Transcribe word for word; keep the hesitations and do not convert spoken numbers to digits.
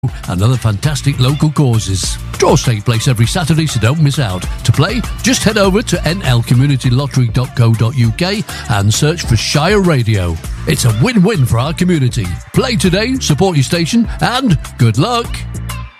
and other fantastic local causes. Draws take place every Saturday, so don't miss out. To play, just head over to n l community lottery dot co dot u k and search for Shire Radio. It's a win-win for our community. Play today, support your station, and good luck!